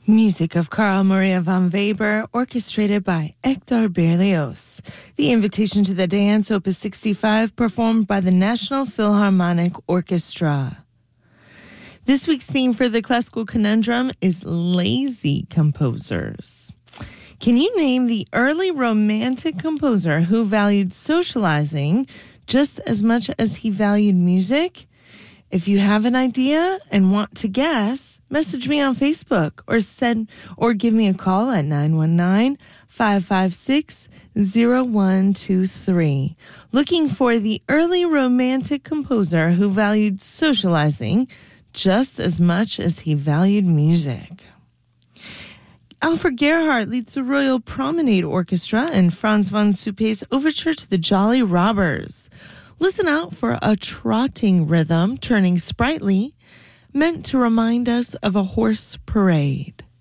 Music of Carl Maria von Weber, orchestrated by Hector Berlioz. The Invitation to the Dance, Opus 65, performed by the National Philharmonic Orchestra. This week's theme for the Classical Conundrum is lazy composers. Can you name the early Romantic composer who valued socializing just as much as he valued music? If you have an idea and want to guess, message me on Facebook or give me a call at 919-556-0123. Looking for the early Romantic composer who valued socializing just as much as he valued music. Alfred Gerhardt leads the Royal Promenade Orchestra and Franz von Suppe's Overture to the Jolly Robbers. Listen out for a trotting rhythm turning sprightly, meant to remind us of a horse parade.